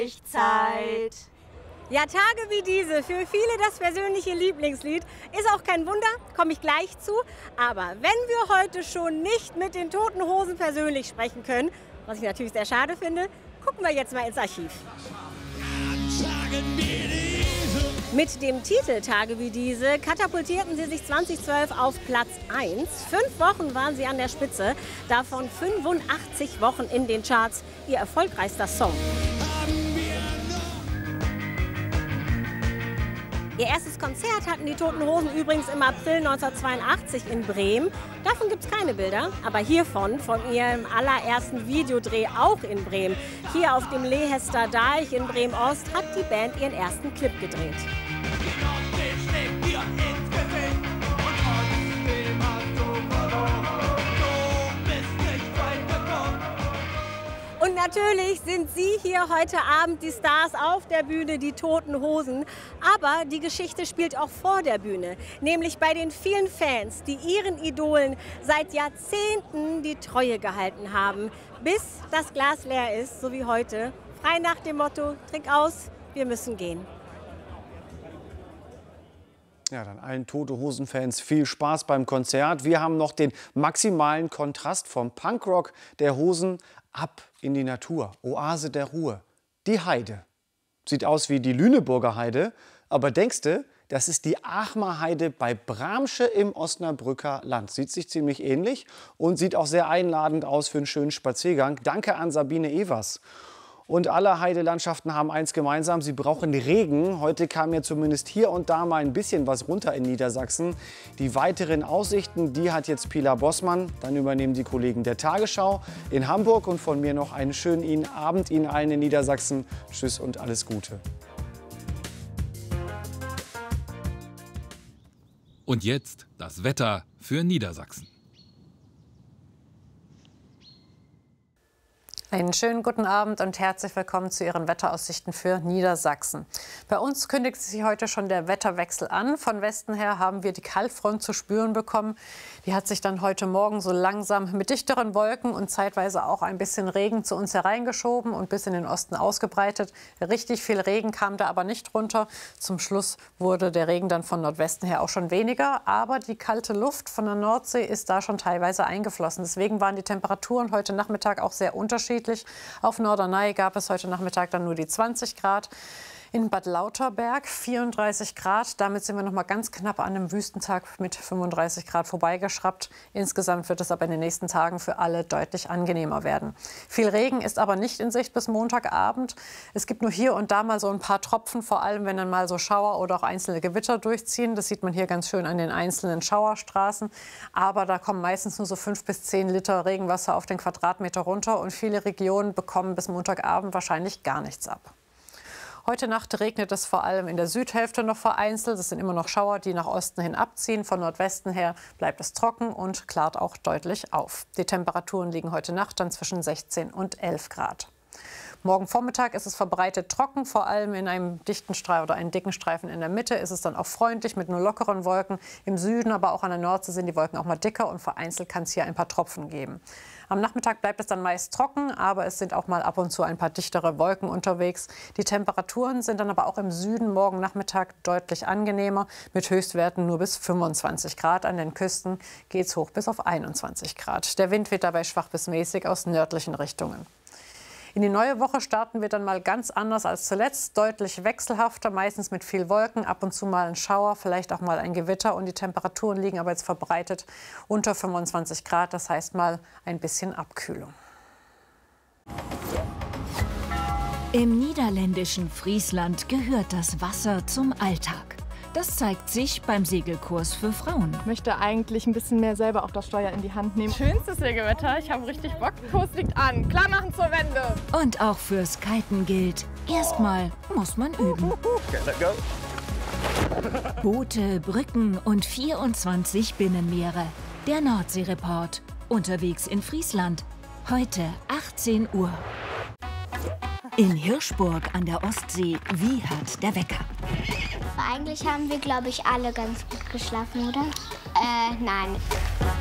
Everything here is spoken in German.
Zeit. Ja, Tage wie diese, für viele das persönliche Lieblingslied, ist auch kein Wunder, komme ich gleich zu. Aber wenn wir heute schon nicht mit den Toten Hosen persönlich sprechen können, was ich natürlich sehr schade finde, gucken wir jetzt mal ins Archiv. Mit dem Titel Tage wie diese katapultierten sie sich 2012 auf Platz 1. 5 Wochen waren sie an der Spitze, davon 85 Wochen in den Charts, ihr erfolgreichster Song. Ihr erstes Konzert hatten die Toten Hosen übrigens im April 1982 in Bremen. Davon gibt es keine Bilder, aber hiervon, von ihrem allerersten Videodreh auch in Bremen. Hier auf dem Lehester Deich in Bremen-Ost hat die Band ihren ersten Clip gedreht. Und natürlich sind Sie hier heute Abend die Stars auf der Bühne, die Toten Hosen. Aber die Geschichte spielt auch vor der Bühne, nämlich bei den vielen Fans, die ihren Idolen seit Jahrzehnten die Treue gehalten haben, bis das Glas leer ist, so wie heute. Frei nach dem Motto, Trink aus, wir müssen gehen. Ja, dann allen Tote Hosen-Fans viel Spaß beim Konzert. Wir haben noch den maximalen Kontrast vom Punkrock der Hosen ab in die Natur. Oase der Ruhe. Die Heide. Sieht aus wie die Lüneburger Heide, aber denkst du, das ist die Aachmer Heide bei Bramsche im Osnabrücker Land. Sieht sich ziemlich ähnlich und sieht auch sehr einladend aus für einen schönen Spaziergang. Danke an Sabine Evers. Und alle Heidelandschaften haben eins gemeinsam, sie brauchen Regen. Heute kam ja zumindest hier und da mal ein bisschen was runter in Niedersachsen. Die weiteren Aussichten, die hat jetzt Pilar Bossmann. Dann übernehmen die Kollegen der Tagesschau in Hamburg. Und von mir noch einen schönen Abend Ihnen allen in Niedersachsen. Tschüss und alles Gute. Und jetzt das Wetter für Niedersachsen. Einen schönen guten Abend und herzlich willkommen zu Ihren Wetteraussichten für Niedersachsen. Bei uns kündigt sich heute schon der Wetterwechsel an. Von Westen her haben wir die Kaltfront zu spüren bekommen. Die hat sich dann heute Morgen so langsam mit dichteren Wolken und zeitweise auch ein bisschen Regen zu uns hereingeschoben und bis in den Osten ausgebreitet. Richtig viel Regen kam da aber nicht runter. Zum Schluss wurde der Regen dann von Nordwesten her auch schon weniger. Aber die kalte Luft von der Nordsee ist da schon teilweise eingeflossen. Deswegen waren die Temperaturen heute Nachmittag auch sehr unterschiedlich. Auf Norderney gab es heute Nachmittag dann nur die 20 Grad. In Bad Lauterberg 34 Grad. Damit sind wir noch mal ganz knapp an einem Wüstentag mit 35 Grad vorbeigeschraubt. Insgesamt wird es aber in den nächsten Tagen für alle deutlich angenehmer werden. Viel Regen ist aber nicht in Sicht bis Montagabend. Es gibt nur hier und da mal so ein paar Tropfen, vor allem wenn dann mal so Schauer oder auch einzelne Gewitter durchziehen. Das sieht man hier ganz schön an den einzelnen Schauerstraßen. Aber da kommen meistens nur so 5 bis 10 Liter Regenwasser auf den Quadratmeter runter. Und viele Regionen bekommen bis Montagabend wahrscheinlich gar nichts ab. Heute Nacht regnet es vor allem in der Südhälfte noch vereinzelt. Es sind immer noch Schauer, die nach Osten hin abziehen. Von Nordwesten her bleibt es trocken und klart auch deutlich auf. Die Temperaturen liegen heute Nacht dann zwischen 16 und 11 Grad. Morgen Vormittag ist es verbreitet trocken, vor allem in einem dichten Streifen oder einem dicken Streifen in der Mitte ist es dann auch freundlich mit nur lockeren Wolken. Im Süden, aber auch an der Nordsee sind die Wolken auch mal dicker und vereinzelt kann es hier ein paar Tropfen geben. Am Nachmittag bleibt es dann meist trocken, aber es sind auch mal ab und zu ein paar dichtere Wolken unterwegs. Die Temperaturen sind dann aber auch im Süden morgen Nachmittag deutlich angenehmer, mit Höchstwerten nur bis 25 Grad. An den Küsten geht es hoch bis auf 21 Grad. Der Wind weht dabei schwach bis mäßig aus nördlichen Richtungen. In die neue Woche starten wir dann mal ganz anders als zuletzt, deutlich wechselhafter, meistens mit viel Wolken, ab und zu mal ein Schauer, vielleicht auch mal ein Gewitter und die Temperaturen liegen aber jetzt verbreitet unter 25 Grad, das heißt mal ein bisschen Abkühlung. Im niederländischen Friesland gehört das Wasser zum Alltag. Das zeigt sich beim Segelkurs für Frauen. Ich möchte eigentlich ein bisschen mehr selber auch das Steuer in die Hand nehmen. Schönstes Segelwetter, ich habe richtig Bock. Kurs liegt an, klar machen zur Wende. Und auch fürs Kiten gilt, erstmal muss man üben. Boote, Brücken und 24 Binnenmeere. Der Nordsee-Report. Unterwegs in Friesland. Heute 18 Uhr. In Hirschburg an der Ostsee wiehert der Wecker. Eigentlich haben wir, glaube ich, alle ganz gut geschlafen, oder? Nein.